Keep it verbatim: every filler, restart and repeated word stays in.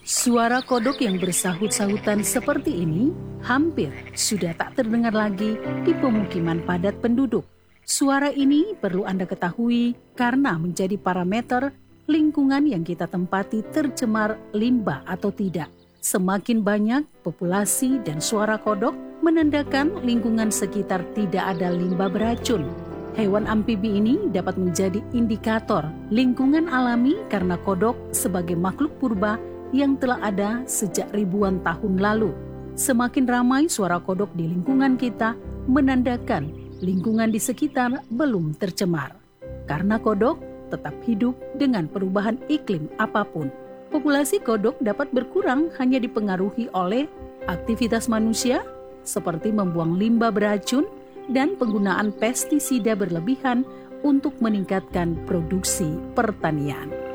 Suara kodok yang bersahut-sahutan seperti ini hampir sudah tak terdengar lagi di pemukiman padat penduduk. Suara ini perlu Anda ketahui karena menjadi parameter lingkungan yang kita tempati tercemar limbah atau tidak. Semakin banyak populasi dan suara kodok menandakan lingkungan sekitar tidak ada limbah beracun. Hewan amfibi ini dapat menjadi indikator lingkungan alami karena kodok sebagai makhluk purba yang telah ada sejak ribuan tahun lalu. Semakin ramai suara kodok di lingkungan kita menandakan lingkungan di sekitar belum tercemar. Karena kodok tetap hidup dengan perubahan iklim apapun. Populasi kodok dapat berkurang hanya dipengaruhi oleh aktivitas manusia seperti membuang limbah beracun dan penggunaan pestisida berlebihan untuk meningkatkan produksi pertanian.